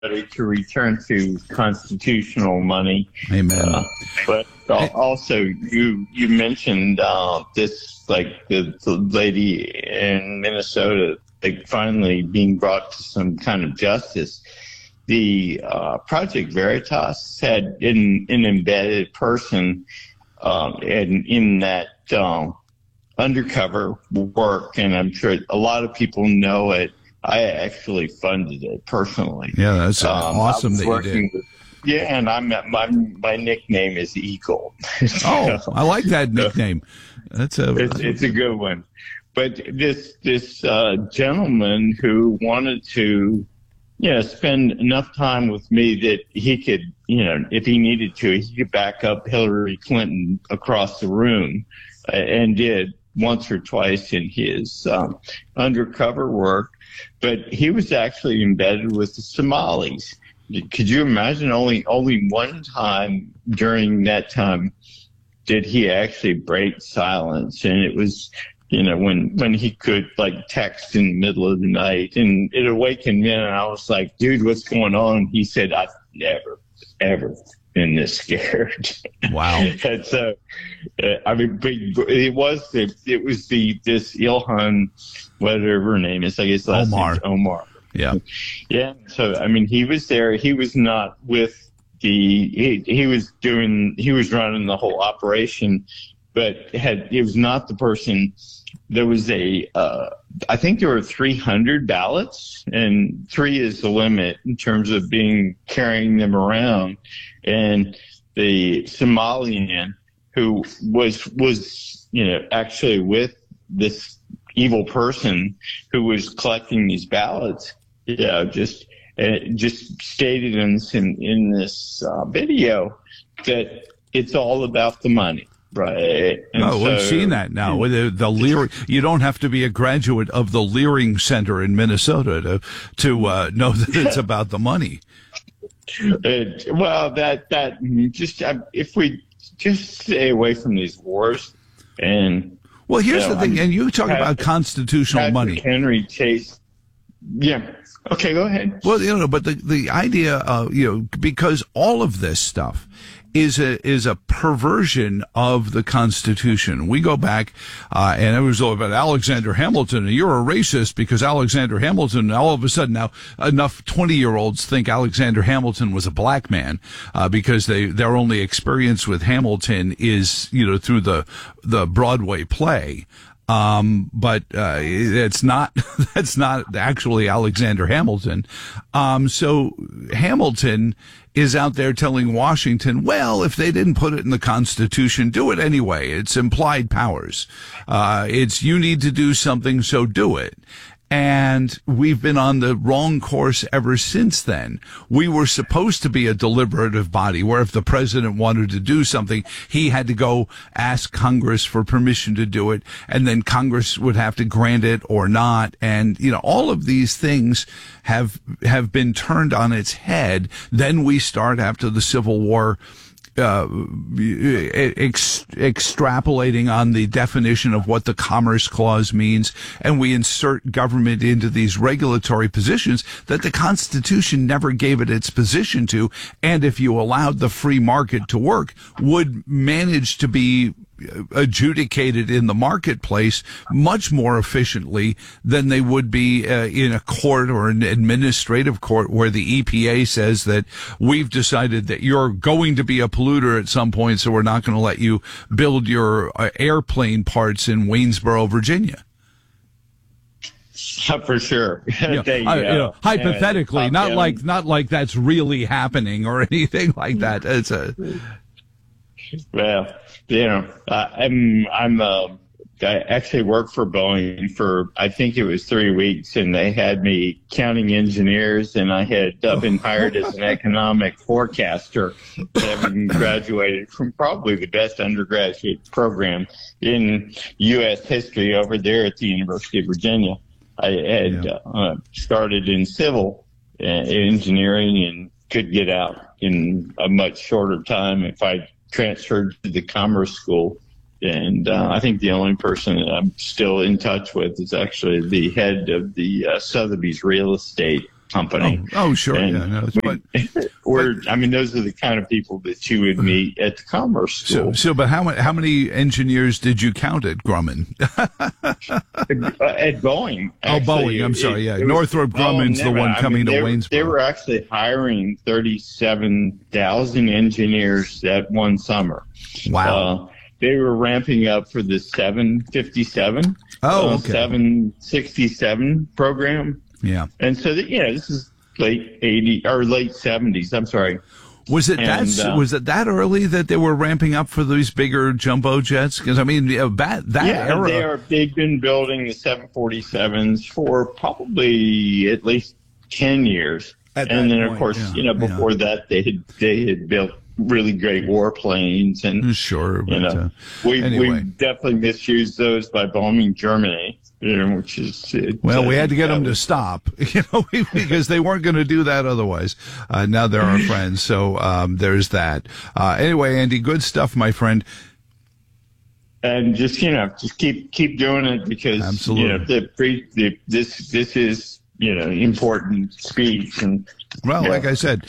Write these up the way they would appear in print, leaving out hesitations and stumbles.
to return to constitutional money. Amen. But also, you mentioned this, like the lady in Minnesota, like finally being brought to some kind of justice. The Project Veritas had an embedded person in that undercover work, and I'm sure a lot of people know it. I actually funded it personally. Yeah, that's awesome that you did. Yeah, and my nickname is Eagle. Oh, I like that nickname. It's a good one. But this gentleman who wanted to, spend enough time with me that he could, if he needed to, he could back up Hillary Clinton across the room, and did once or twice in his undercover work. But he was actually embedded with the Somalis. Could you imagine? Only one time during that time did he actually break silence, and it was, when he could like text in the middle of the night, and it awakened me, and I was like, dude, what's going on? He said, I've never, ever been this scared. Wow. And so, it was this Ilhan, whatever her name is, I guess last name is Omar. Yeah. Yeah. So, he was there. He was not with he was running the whole operation, but he was not the person. There was I think there were 300 ballots, and 3 is the limit in terms of carrying them around. And the Somalian who was actually with this evil person who was collecting these ballots, just stated in this video that it's all about the money. Right. And we've seen that now. With the Leering, you don't have to be a graduate of the Leering Center in Minnesota to know that it's about the money. If we just stay away from these wars, and here's the thing, and you talk about constitutional money. Henry Chase. Yeah. Okay, go ahead. Well, but the idea, because all of this stuff is a perversion of the Constitution. We go back, and it was all about Alexander Hamilton, and you're a racist because Alexander Hamilton, all of a sudden now enough 20-year-olds think Alexander Hamilton was a black man, because their only experience with Hamilton is, through the Broadway play. But that's not actually Alexander Hamilton. So Hamilton is out there telling Washington, well, if they didn't put it in the Constitution, do it anyway. It's implied powers. It's you need to do something, so do it. And we've been on the wrong course ever since then. We were supposed to be a deliberative body where if the president wanted to do something, he had to go ask Congress for permission to do it, and then Congress would have to grant it or not. And, all of these things have been turned on its head. Then we start after the Civil War, extrapolating on the definition of what the Commerce Clause means, and we insert government into these regulatory positions that the Constitution never gave it its position to, and if you allowed the free market to work, would manage to be adjudicated in the marketplace much more efficiently than they would be in a court or an administrative court where the EPA says that we've decided that you're going to be a polluter at some point, so we're not going to let you build your airplane parts in Waynesboro, Virginia. For sure. Hypothetically, not like that's really happening or anything like that. It's I actually worked for Boeing for, I think it was 3 weeks, and they had me counting engineers, and I had been hired as an economic forecaster, having graduated from probably the best undergraduate program in U.S. history over there at the University of Virginia. I had started in civil engineering and could get out in a much shorter time if I transferred to the Commerce School. And I think the only person that I'm still in touch with is actually the head of the Sotheby's real estate company. Oh, sure. And yeah, no, those are the kind of people that you would meet at the Commerce School. But how many engineers did you count at Grumman? At Boeing. Actually, Boeing. I'm sorry. Yeah, Northrop Grumman's the one coming to Waynesboro. They were actually hiring 37,000 engineers that one summer. Wow. They were ramping up for the 757. Oh, okay. 767 program. Yeah. And so, this is late 80s or late 70s. I'm sorry. Was it that early that they were ramping up for these bigger jumbo jets? Because era. They've been building the 747s for probably at least 10 years. And then, of course, before that, they had built really great warplanes, and sure, we definitely misused those by bombing Germany, which is we had to get them to stop, because they weren't going to do that otherwise. Now they're our friends, so there's that. Anyway, Andy, good stuff, my friend. And just keep doing it, because absolutely, this is important speech. And like I said,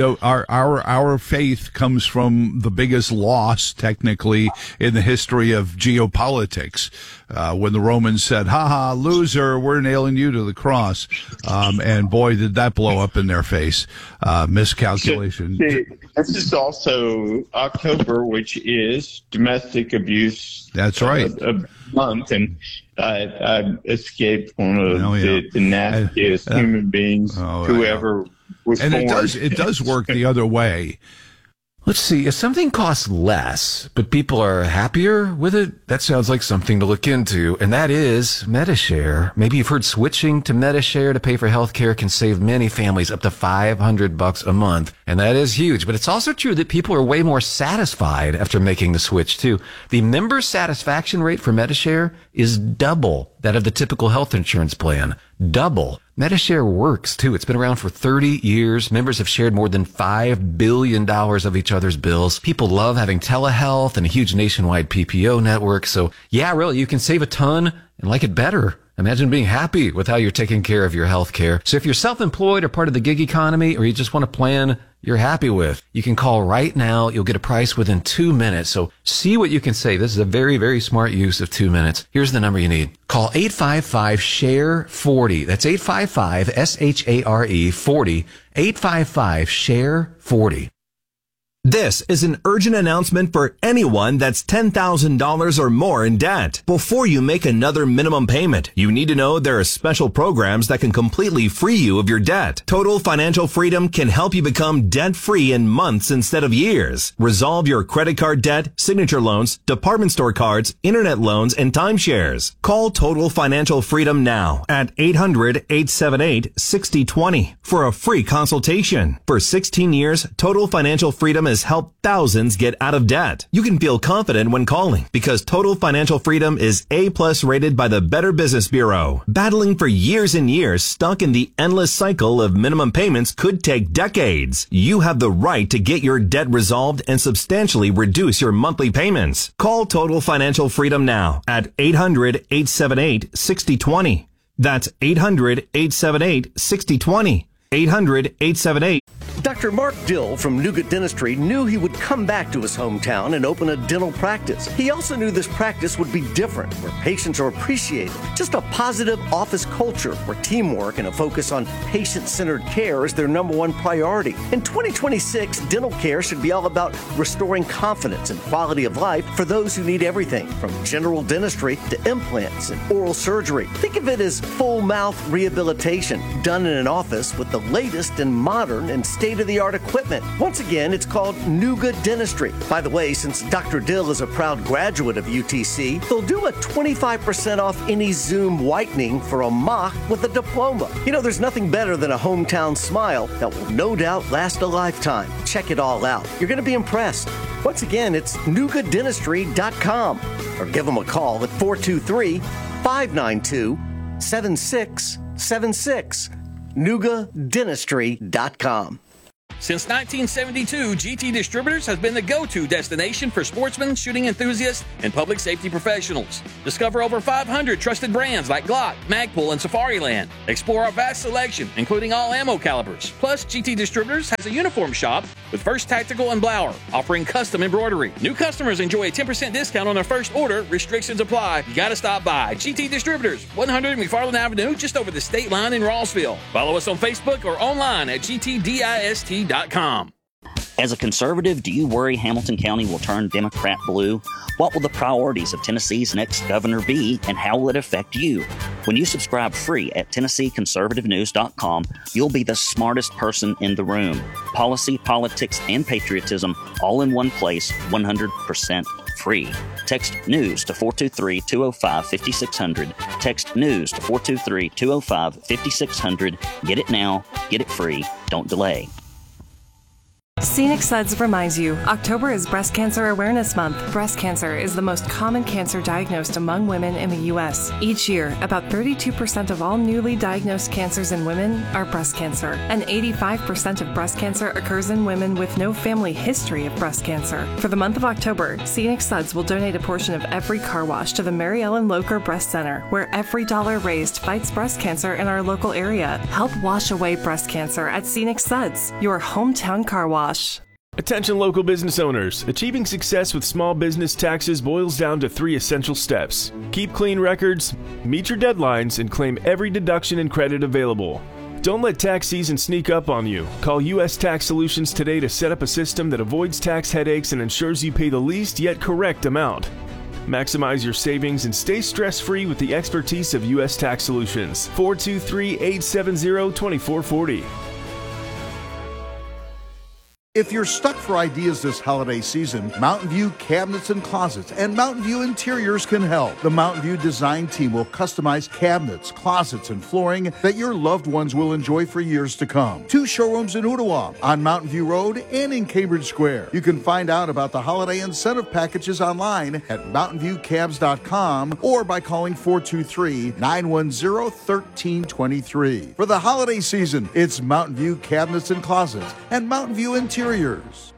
our faith comes from the biggest loss technically in the history of geopolitics, when the Romans said, "Ha ha, loser, we're nailing you to the cross," and boy, did that blow up in their face. Miscalculation. This is also October, which is domestic abuse. That's right. Month, and I escaped one of the nastiest human beings who ever was born. It does work the other way. Let's see, if something costs less, but people are happier with it, that sounds like something to look into, and that is Medi-Share. Maybe you've heard switching to Medi-Share to pay for healthcare can save many families up to $500 a month, and that is huge. But it's also true that people are way more satisfied after making the switch, too. The member satisfaction rate for Medi-Share is double that of the typical health insurance plan. Double. Medi-Share works, too. It's been around for 30 years. Members have shared more than $5 billion of each other's bills. People love having telehealth and a huge nationwide PPO network. So, yeah, really, you can save a ton and like it better. Imagine being happy with how you're taking care of your health care. So if you're self-employed or part of the gig economy, or you just want a plan you're happy with, you can call right now. You'll get a price within 2 minutes. So see what you can save. This is a very, very smart use of 2 minutes. Here's the number you need. Call 855-SHARE-40. That's 855-SHARE-40. 855-SHARE-40. This is an urgent announcement for anyone that's $10,000 or more in debt. Before you make another minimum payment, you need to know there are special programs that can completely free you of your debt. Total Financial Freedom can help you become debt-free in months instead of years. Resolve your credit card debt, signature loans, department store cards, internet loans, and timeshares. Call Total Financial Freedom now at 800-878-6020 for a free consultation. For 16 years, Total Financial Freedom has helped thousands get out of debt. You can feel confident when calling because Total Financial Freedom is A+ rated by the Better Business Bureau. Battling for years and years, stuck in the endless cycle of minimum payments could take decades. You have the right to get your debt resolved and substantially reduce your monthly payments. Call Total Financial Freedom now at 800-878-6020. That's 800-878-6020. 800-878. Dr. Mark Dill from Nuga Dentistry knew he would come back to his hometown and open a dental practice. He also knew this practice would be different, where patients are appreciated. Just a positive office culture where teamwork and a focus on patient-centered care is their number one priority. In 2026, dental care should be all about restoring confidence and quality of life for those who need everything, from general dentistry to implants and oral surgery. Think of it as full mouth rehabilitation done in an office with the latest and modern and state-of-the-art equipment. Once again, it's called Nuga Dentistry. By the way, since Dr. Dill is a proud graduate of UTC, they'll do a 25% off any Zoom whitening for a mock with a diploma. You know, there's nothing better than a hometown smile that will no doubt last a lifetime. Check it all out. You're going to be impressed. Once again, it's NugaDentistry.com or give them a call at 423-592-7676. NugaDentistry.com. Since 1972, GT Distributors has been the go-to destination for sportsmen, shooting enthusiasts, and public safety professionals. Discover over 500 trusted brands like Glock, Magpul, and Safariland. Explore our vast selection, including all ammo calibers. Plus, GT Distributors has a uniform shop with First Tactical and Blower, offering custom embroidery. New customers enjoy a 10% discount on their first order. Restrictions apply. You gotta stop by. GT Distributors, 100 McFarland Avenue, just over the state line in Rossville. Follow us on Facebook or online at gtdist.com. As a conservative, do you worry Hamilton County will turn Democrat blue? What will the priorities of Tennessee's next governor be, and how will it affect you? When you subscribe free at TennesseeConservativeNews.com, you'll be the smartest person in the room. Policy, politics, and patriotism all in one place, 100% free. Text NEWS to 423-205-5600. Text NEWS to 423-205-5600. Get it now. Get it free. Don't delay. Scenic Suds reminds you, October is Breast Cancer Awareness Month. Breast cancer is the most common cancer diagnosed among women in the U.S. Each year, about 32% of all newly diagnosed cancers in women are breast cancer, and 85% of breast cancer occurs in women with no family history of breast cancer. For the month of October, Scenic Suds will donate a portion of every car wash to the Mary Ellen Locher Breast Center, where every dollar raised fights breast cancer in our local area. Help wash away breast cancer at Scenic Suds, your hometown car wash. Attention local business owners. Achieving success with small business taxes boils down to 3 essential steps. Keep clean records, meet your deadlines, and claim every deduction and credit available. Don't let tax season sneak up on you. Call U.S. Tax Solutions today to set up a system that avoids tax headaches and ensures you pay the least yet correct amount. Maximize your savings and stay stress-free with the expertise of U.S. Tax Solutions. 423-870-2440. If you're stuck for ideas this holiday season, Mountain View Cabinets and Closets and Mountain View Interiors can help. The Mountain View design team will customize cabinets, closets, and flooring that your loved ones will enjoy for years to come. 2 showrooms in Ottawa, on Mountain View Road, and in Cambridge Square. You can find out about the holiday incentive packages online at mountainviewcabs.com or by calling 423-910-1323. For the holiday season, it's Mountain View Cabinets and Closets and Mountain View Interiors.